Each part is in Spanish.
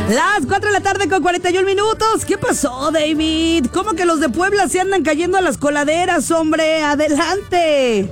Las 4 de la tarde con 41 minutos. ¿Qué pasó, David? ¿Cómo que los de Puebla se andan cayendo a las coladeras, hombre? ¡Adelante!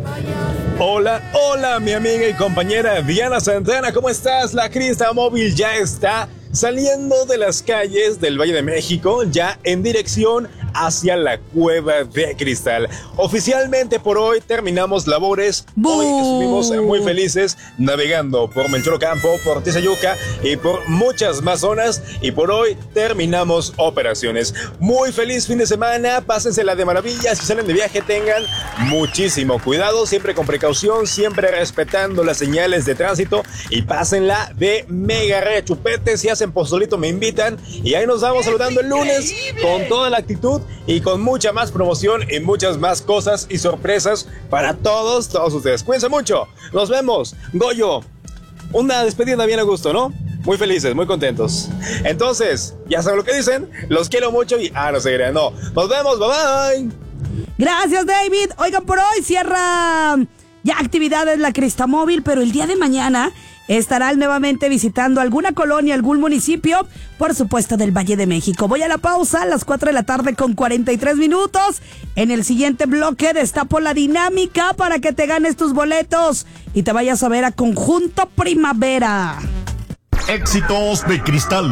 Hola, mi amiga y compañera Diana Santana, ¿cómo estás? La Crista Móvil ya está saliendo de las calles del Valle de México, ya en dirección hacia la Cueva de Cristal. Oficialmente por hoy terminamos labores. Hoy estuvimos muy felices navegando por Melchor Ocampo, por Tizayuca y por muchas más zonas, y por hoy terminamos operaciones. Muy feliz fin de semana, pásensela de maravilla. Si salen de viaje tengan muchísimo cuidado, siempre con precaución, siempre respetando las señales de tránsito, y pásenla de mega rechupete. Si hacen pozolito me invitan, y ahí nos vamos saludando el lunes con toda la actitud y con mucha más promoción y muchas más cosas y sorpresas para todos ustedes. Cuídense mucho, nos vemos. Goyo, una despedida bien a gusto, ¿no? Muy felices, muy contentos. Entonces, ya saben lo que dicen, los quiero mucho y no se crean, no. Nos vemos, bye bye. Gracias, David. Oigan, por hoy cierra ya actividades la Crista Móvil, pero el día de mañana estarán nuevamente visitando alguna colonia, algún municipio, por supuesto del Valle de México. Voy a la pausa a las 4 de la tarde con 43 minutos. En el siguiente bloque destapo la dinámica para que te ganes tus boletos y te vayas a ver a Conjunto Primavera. Éxitos de Cristal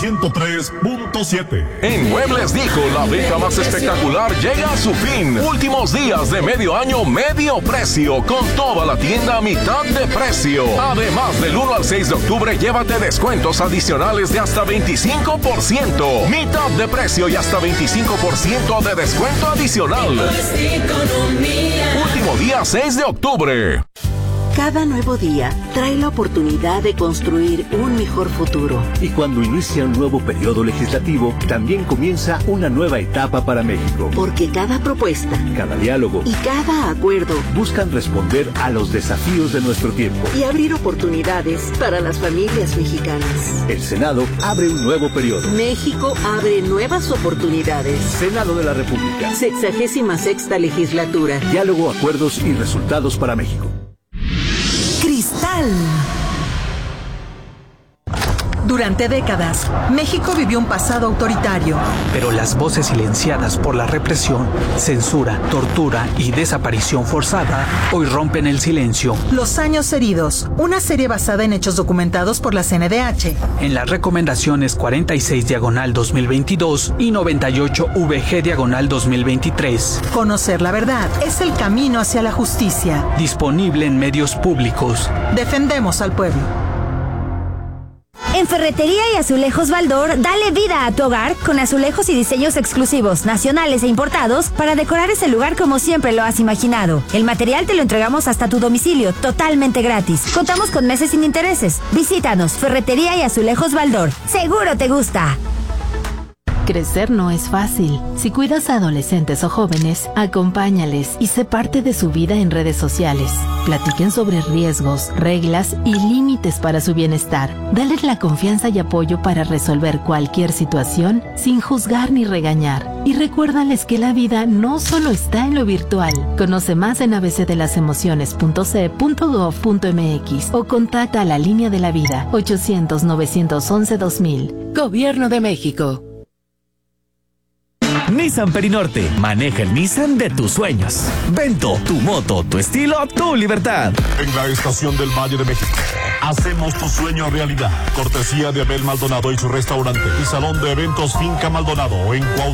103.7. En Muebles Dijo, la venta más espectacular llega a su fin. Últimos días de medio año, medio precio, con toda la tienda a mitad de precio. Además, del 1 al 6 de octubre, llévate descuentos adicionales de hasta 25%. Mitad de precio y hasta 25% de descuento adicional. Último día 6 de octubre. Cada nuevo día trae la oportunidad de construir un mejor futuro. Y cuando inicia un nuevo periodo legislativo, también comienza una nueva etapa para México. Porque cada propuesta, cada diálogo y cada acuerdo buscan responder a los desafíos de nuestro tiempo y abrir oportunidades para las familias mexicanas. El Senado abre un nuevo periodo. México abre nuevas oportunidades. Senado de la República. 66ª legislatura. Diálogo, acuerdos y resultados para México. Cristal. Durante décadas, México vivió un pasado autoritario. Pero las voces silenciadas por la represión, censura, tortura y desaparición forzada hoy rompen el silencio. Los años heridos, una serie basada en hechos documentados por la CNDH. En las recomendaciones 46/2022 y 98/VG/2023. Conocer la verdad es el camino hacia la justicia. Disponible en medios públicos. Defendemos al pueblo. En Ferretería y Azulejos Baldor, dale vida a tu hogar con azulejos y diseños exclusivos, nacionales e importados para decorar ese lugar como siempre lo has imaginado. El material te lo entregamos hasta tu domicilio, totalmente gratis. Contamos con meses sin intereses. Visítanos, Ferretería y Azulejos Baldor. Seguro te gusta. Crecer no es fácil. Si cuidas a adolescentes o jóvenes, acompáñales y sé parte de su vida en redes sociales. Platiquen sobre riesgos, reglas y límites para su bienestar. Dales la confianza y apoyo para resolver cualquier situación sin juzgar ni regañar. Y recuérdales que la vida no solo está en lo virtual. Conoce más en abcdelasemociones.ce.gov.mx o contacta a la Línea de la Vida 800-911-2000. Gobierno de México. Nissan Perinorte, maneja el Nissan de tus sueños. Vento, tu moto, tu estilo, tu libertad. En la estación del Valle de México, hacemos tu sueño realidad. Cortesía de Abel Maldonado y su restaurante y salón de eventos Finca Maldonado en Cuautla.